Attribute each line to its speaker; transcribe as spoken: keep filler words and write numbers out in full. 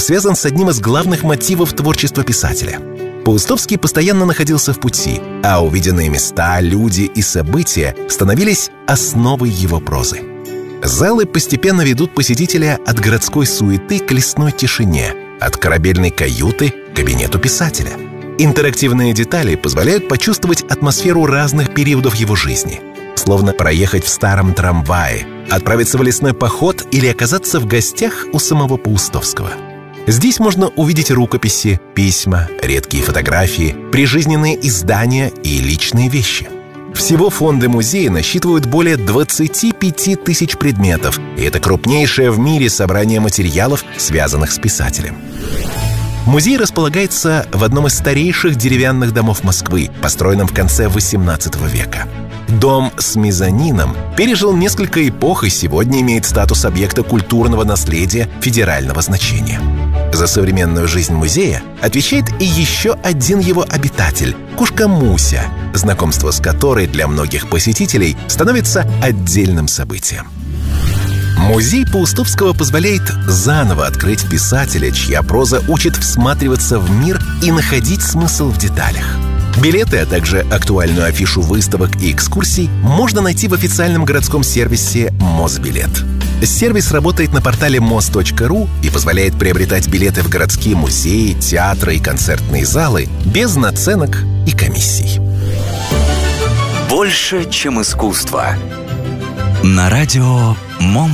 Speaker 1: связан с одним из главных мотивов творчества писателя. Паустовский постоянно находился в пути, а увиденные места, люди и события становились основой его прозы. Залы постепенно ведут посетителя от городской суеты к лесной тишине, от корабельной каюты к кабинету писателя. Интерактивные детали позволяют почувствовать атмосферу разных периодов его жизни. Словно проехать в старом трамвае, отправиться в лесной поход или оказаться в гостях у самого Паустовского. Здесь можно увидеть рукописи, письма, редкие фотографии, прижизненные издания и личные вещи. Всего фонды музея насчитывают более двадцати пяти тысяч предметов, и это крупнейшее в мире собрание материалов, связанных с писателем. Музей располагается в одном из старейших деревянных домов Москвы, построенном в конце восемнадцатого века. Дом с мезонином пережил несколько эпох и сегодня имеет статус объекта культурного наследия федерального значения. За современную жизнь музея отвечает и еще один его обитатель – кошка Муся, знакомство с которой для многих посетителей становится отдельным событием. Музей Паустовского позволяет заново открыть писателя, чья проза учит всматриваться в мир и находить смысл в деталях. Билеты, а также актуальную афишу выставок и экскурсий можно найти в официальном городском сервисе «Мосбилет». Сервис работает на портале мос точка ру и позволяет приобретать билеты в городские музеи, театры и концертные залы без наценок и комиссий.
Speaker 2: Больше, чем искусство. На радио МОМ.